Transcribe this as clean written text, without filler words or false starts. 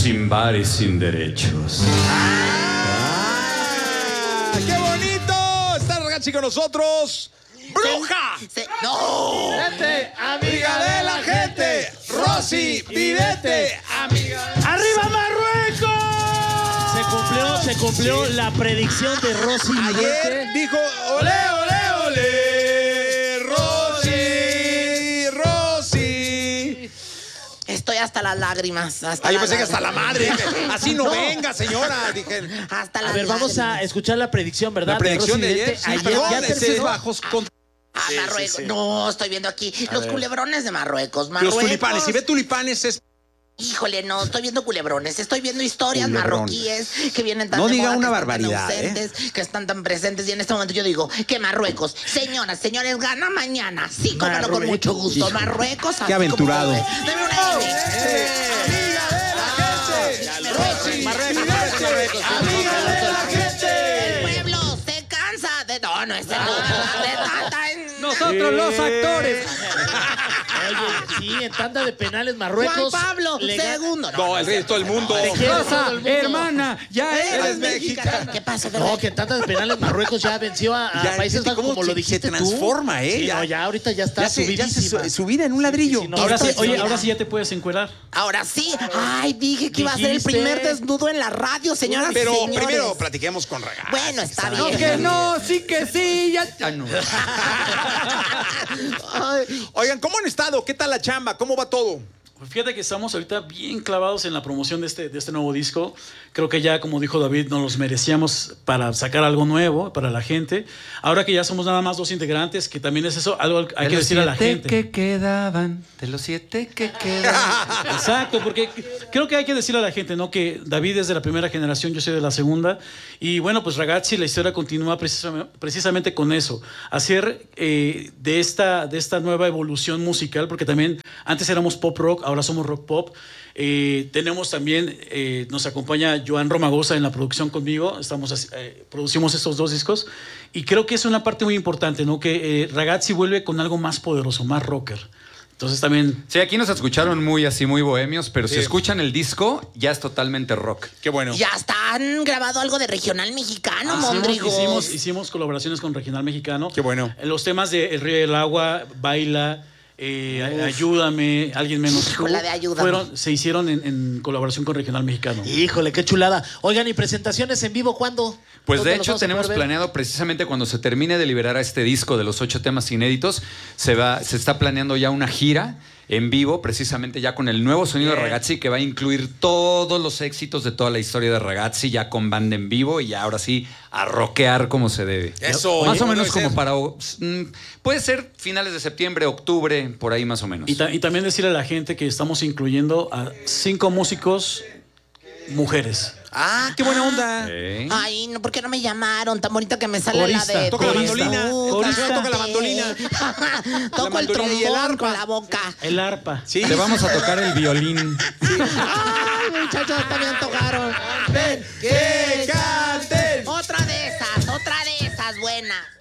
sin bares, sin derechos. ¡Qué bonito! Está Ragazzi con nosotros. ¡Bruja! ¡No! ¡Vete, amiga de la gente! ¡Rosy Vidente, amiga! ¡Arriba Marruecos! Se cumplió la predicción de Rosy Vidente. Ayer dijo, ¡olé, olé, olé! ¡Rosy! Estoy hasta las lágrimas. Yo pensé que hasta la madre. Así no venga, señora. Dije. Hasta las A ver, vamos a escuchar la predicción, ¿verdad? La predicción de ayer. Rosy Vidente. Sí, perdón, ya ese terminó. bajos con... Marruecos. sí. No, estoy viendo aquí los culebrones de Marruecos. Los tulipanes. Si ve tulipanes es... Híjole, no, estoy viendo culebrones, estoy viendo historias Culebrón. marroquíes que vienen tan No de diga moda, una que están barbaridad, tan ausentes, que están tan presentes, y en este momento yo digo que Marruecos, señoras, señores, gana mañana. Sí, como no, con mucho gusto. Marruecos, así Qué aventurado. como se ve. Deme una M. ¡Amiga de la gente! ¡Rosy! ¡Amiga de la gente! El pueblo se cansa de... No, no es de tanta... Nosotros los actores. Oye, sí, en tanda de penales Marruecos. Juan Pablo II. No, el rey de todo el mundo. Rosa, hermana, ya eres mexicana. ¿Qué pasa, No, que en tanda de penales Marruecos ya venció a Ya, Países Bajos, como lo dijiste se transforma, tú. ¿eh? Sí, Ya. no, ya ahorita ya está subidísima. su vida en un ladrillo. Sí, no, Ahora sí, Estoy oye, sola. ahora sí ya te puedes encuerar. Ahora sí. Ay, dije que iba a ser el Dijiste. primer desnudo en la radio, señoras y Pero señores. primero platiquemos con Ragazzi. Bueno, está No, bien. que no, sí que sí, ya no. Ay, Oigan, ¿cómo han estado? ¿Qué tal la chamba? ¿Cómo va todo? Pues fíjate que estamos ahorita bien clavados en la promoción de este nuevo disco. Creo que ya, como dijo David, nos los merecíamos para sacar algo nuevo para la gente. Ahora que ya somos nada más 2 integrantes, que también es eso, algo hay que decir a la gente. De los 7 que quedaban. Exacto, porque creo que hay que decirle a la gente, ¿no? Que David es de la primera generación, yo soy de la segunda. Y bueno, pues Ragazzi, la historia continúa precisamente con eso. Hacer de esta nueva evolución musical, porque también antes éramos pop rock, ahora somos rock pop. Tenemos también, nos acompaña Joan Romagosa en la producción conmigo. Producimos estos 2 discos. Y creo que es una parte muy importante, ¿no? Que Ragazzi vuelve con algo más poderoso, más rocker. Entonces también... Sí, aquí nos escucharon muy así, muy bohemios, pero Sí. si escuchan el disco, ya es totalmente rock. Qué bueno. ya están grabado algo de regional mexicano, Mondrigo. Hicimos colaboraciones con Regional Mexicano. Qué bueno. Los temas de El Río y el Agua, Baila, Ayúdame, Alguien Menos Tú, Híjole, de Ayúdame. se hicieron en colaboración con Regional Mexicano. Híjole, qué chulada. Oigan, ¿y presentaciones en vivo cuándo? Pues ¿Dónde de los hecho vamos a tenemos poder ver? planeado precisamente cuando se termine de liberar este disco de los 8 temas inéditos, se está planeando ya una gira en vivo, precisamente ya con el nuevo sonido de Ragazzi, que va a incluir todos los éxitos de toda la historia de Ragazzi, ya con banda en vivo y ya ahora sí a rockear como se debe. Eso. Más o Oye, menos puede como ser. para... puede ser finales de septiembre, octubre, por ahí más o menos. Y también decirle a la gente que estamos incluyendo a 5 músicos mujeres. Ah, qué buena onda. Ok. Ay, no, ¿por qué no me llamaron? Tan bonita que me sale Corista. la de... Toca la corista. mandolina. Corista. Toca la mandolina. Toco el mandolina y el trombón arpa. con la boca. El arpa. Sí. Te vamos a tocar el violín. Ay, muchachos, también tocaron. ¡Ven! ¡Que canten! Otra de esas buenas.